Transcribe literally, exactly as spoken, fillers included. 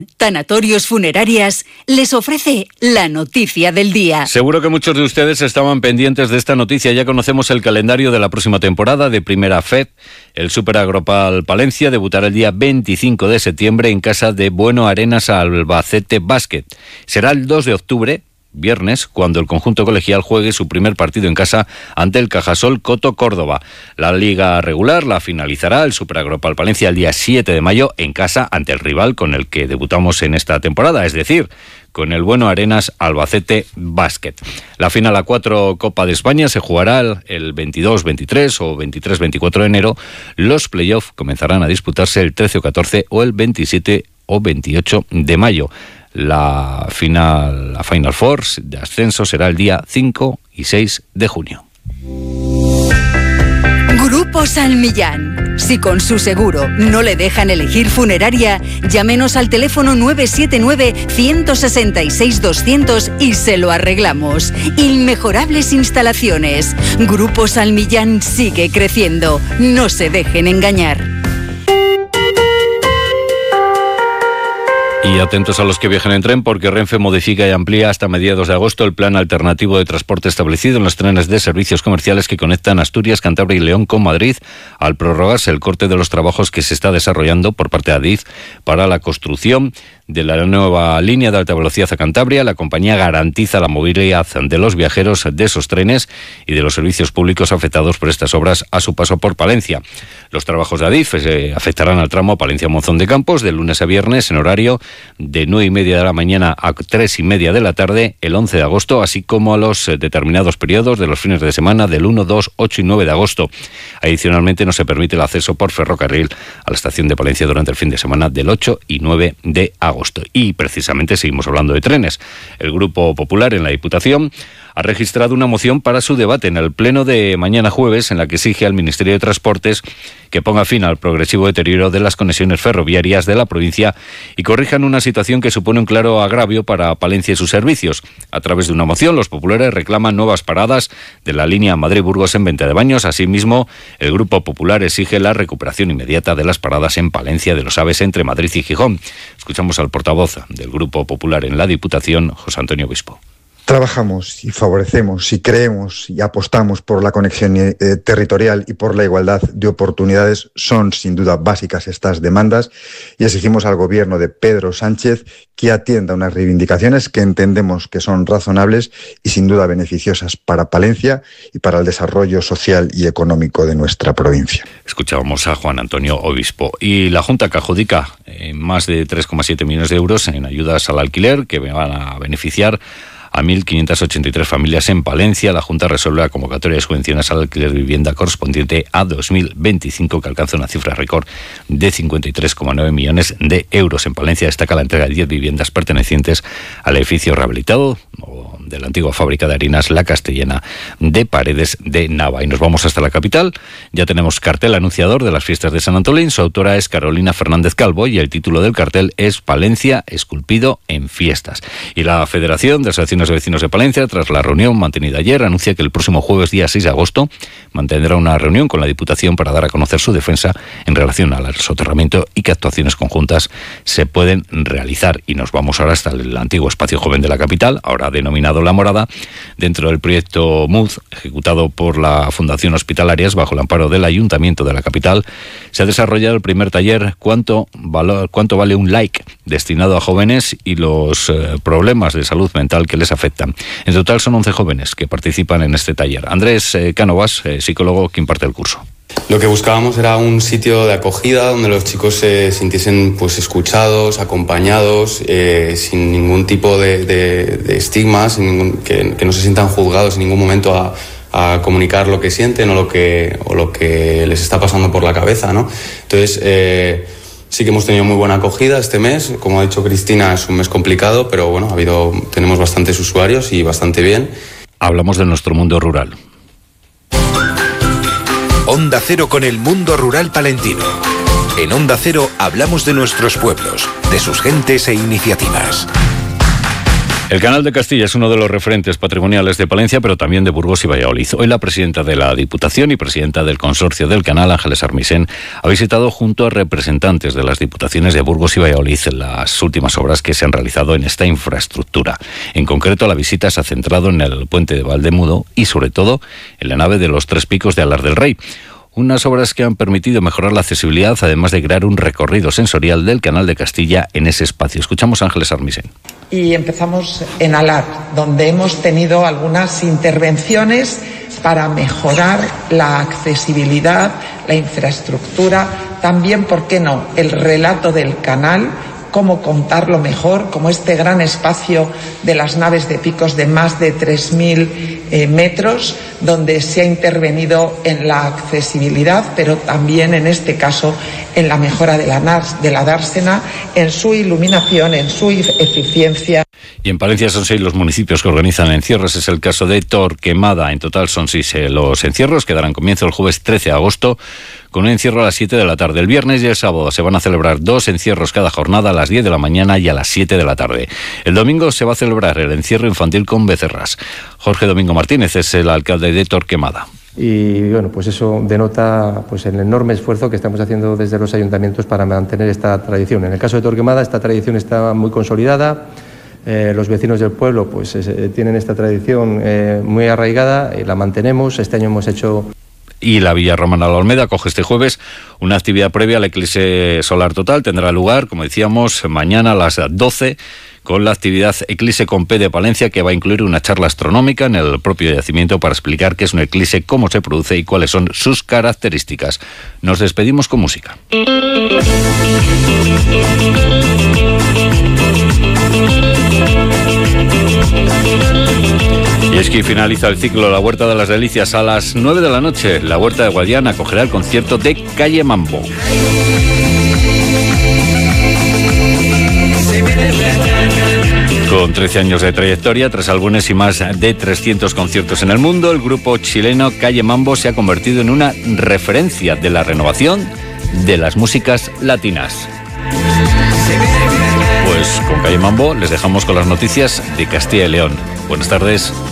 Tanatorios Funerarias les ofrece la noticia del día. Seguro que muchos de ustedes estaban pendientes de esta noticia. Ya conocemos el calendario de la próxima temporada de Primera F E D. El Super Agropal Palencia debutará el día veinticinco de septiembre en casa de Bueno Arenas Albacete Basket. Será el dos de octubre, viernes, cuando el conjunto colegial juegue su primer partido en casa ante el Cajasol Coto Córdoba. La liga regular la finalizará el Super Agropal Palencia el día siete de mayo en casa ante el rival con el que debutamos en esta temporada, es decir, con el Bueno Arenas Albacete Basket. La final a cuatro Copa de España se jugará el veintidós veintitrés o veintitrés veinticuatro de enero. Los playoffs comenzarán a disputarse el trece o catorce o el veintisiete o veintiocho de mayo. La final, la Final Four de ascenso será el día cinco y seis de junio. Grupo Salmillán. Si con su seguro no le dejan elegir funeraria, llámenos al teléfono nueve siete nueve, uno seis seis, doscientos y se lo arreglamos. Inmejorables instalaciones. Grupo Salmillán sigue creciendo. No se dejen engañar. Y atentos a los que viajen en tren, porque Renfe modifica y amplía hasta mediados de agosto el plan alternativo de transporte establecido en los trenes de servicios comerciales que conectan Asturias, Cantabria y León con Madrid, al prorrogarse el corte de los trabajos que se está desarrollando por parte de Adif para la construcción de la nueva línea de alta velocidad a Cantabria. La compañía garantiza la movilidad de los viajeros de esos trenes y de los servicios públicos afectados por estas obras a su paso por Palencia. Los trabajos de Adif eh, afectarán al tramo Palencia-Monzón de Campos de lunes a viernes en horario de nueve y media de la mañana a tres y media de la tarde el once de agosto, así como a los eh, determinados periodos de los fines de semana del uno, dos, ocho y nueve de agosto. Adicionalmente no se permite el acceso por ferrocarril a la estación de Palencia durante el fin de semana del ocho y nueve de agosto. Y precisamente seguimos hablando de trenes. El Grupo Popular en la Diputación ha registrado una moción para su debate en el pleno de mañana jueves, en la que exige al Ministerio de Transportes que ponga fin al progresivo deterioro de las conexiones ferroviarias de la provincia y corrijan una situación que supone un claro agravio para Palencia y sus servicios. A través de una moción, los populares reclaman nuevas paradas de la línea Madrid-Burgos en Venta de Baños. Asimismo, el Grupo Popular exige la recuperación inmediata de las paradas en Palencia de los AVEs entre Madrid y Gijón. Escuchamos al portavoz del Grupo Popular en la Diputación, José Antonio Obispo. Trabajamos y favorecemos y creemos y apostamos por la conexión eh, territorial y por la igualdad de oportunidades. Son sin duda básicas estas demandas y exigimos al gobierno de Pedro Sánchez que atienda unas reivindicaciones que entendemos que son razonables y sin duda beneficiosas para Palencia y para el desarrollo social y económico de nuestra provincia. Escuchábamos a Juan Antonio Obispo. Y la Junta que adjudica eh, más de tres coma siete millones de euros en ayudas al alquiler que van a beneficiar a mil quinientas ochenta y tres familias en Palencia. La Junta resuelve la convocatoria de subvenciones al alquiler de vivienda correspondiente a dos mil veinticinco, que alcanza una cifra récord de cincuenta y tres coma nueve millones de euros. En Palencia destaca la entrega de diez viviendas pertenecientes al edificio rehabilitado o de la antigua fábrica de harinas La Castellana de Paredes de Nava. Y nos vamos hasta la capital. Ya tenemos cartel anunciador de las fiestas de San Antolín. Su autora es Carolina Fernández Calvo y el título del cartel es Palencia esculpido en fiestas. Y la Federación de Asociaciones de Vecinos de Palencia, tras la reunión mantenida ayer, anuncia que el próximo jueves, día seis de agosto, mantendrá una reunión con la Diputación para dar a conocer su defensa en relación al soterramiento y qué actuaciones conjuntas se pueden realizar. Y nos vamos ahora hasta el antiguo espacio joven de la capital, ahora denominado La Morada, dentro del proyecto M U D, ejecutado por la Fundación Hospitalarias bajo el amparo del Ayuntamiento de la capital. Se ha desarrollado el primer taller ¿Cuánto, valor, cuánto vale un like?, destinado a jóvenes y los eh, problemas de salud mental que les afectan. En total son once jóvenes que participan en este taller. Andrés eh, Cánovas, eh, psicólogo que imparte el curso. Lo que buscábamos era un sitio de acogida donde los chicos se sintiesen pues escuchados, acompañados, eh, sin ningún tipo de, de, de estigma, sin ningún, que, que no se sientan juzgados en ningún momento a, a comunicar lo que sienten o lo que, o lo que les está pasando por la cabeza, ¿no? Entonces, eh, sí que hemos tenido muy buena acogida este mes. Como ha dicho Cristina, es un mes complicado, pero bueno, ha habido, tenemos bastantes usuarios y bastante bien. Hablamos de nuestro mundo rural. Onda Cero con el mundo rural palentino. En Onda Cero hablamos de nuestros pueblos, de sus gentes e iniciativas. El Canal de Castilla es uno de los referentes patrimoniales de Palencia, pero también de Burgos y Valladolid. Hoy la presidenta de la Diputación y presidenta del Consorcio del Canal, Ángeles Armisen, ha visitado junto a representantes de las Diputaciones de Burgos y Valladolid las últimas obras que se han realizado en esta infraestructura. En concreto, la visita se ha centrado en el puente de Valdemudo y, sobre todo, en la nave de los Tres Picos de Alar del Rey. Unas obras que han permitido mejorar la accesibilidad, además de crear un recorrido sensorial del Canal de Castilla en ese espacio. Escuchamos a Ángeles Armisen. Y empezamos en Alar, donde hemos tenido algunas intervenciones para mejorar la accesibilidad, la infraestructura, también, ¿por qué no?, el relato del canal, cómo contarlo mejor, como este gran espacio de las naves de picos de más de tres mil eh, metros, donde se ha intervenido en la accesibilidad, pero también en este caso en la mejora de la, de la dársena, en su iluminación, en su eficiencia. Y en Palencia son seis los municipios que organizan encierros. Es el caso de Torquemada. En total son seis eh, los encierros que darán comienzo el jueves trece de agosto con un encierro a las siete de la tarde. El viernes y el sábado se van a celebrar dos encierros cada jornada a las diez de la mañana y a las siete de la tarde. El domingo se va a celebrar el encierro infantil con becerras. Jorge Domingo Martínez es el alcalde de Torquemada. Y bueno, pues eso denota pues el enorme esfuerzo que estamos haciendo desde los ayuntamientos para mantener esta tradición. En el caso de Torquemada, esta tradición está muy consolidada. Eh, los vecinos del pueblo pues eh, tienen esta tradición eh, muy arraigada y la mantenemos. Este año hemos hecho... Y la Villa Romana de la Olmeda acoge este jueves una actividad previa al eclipse solar total. Tendrá lugar, como decíamos, mañana a las doce con la actividad Eclipse con P de Palencia, que va a incluir una charla astronómica en el propio yacimiento para explicar qué es un eclipse, cómo se produce y cuáles son sus características. Nos despedimos con música. Y es que finaliza el ciclo La Huerta de las Delicias a las nueve de la noche. La Huerta de Guadiana acogerá el concierto de Calle Mambo. Con trece años de trayectoria, tres álbumes y más de trescientos conciertos en el mundo, el grupo chileno Calle Mambo se ha convertido en una referencia de la renovación de las músicas latinas. Pues con Calle Mambo les dejamos con las noticias de Castilla y León. Buenas tardes.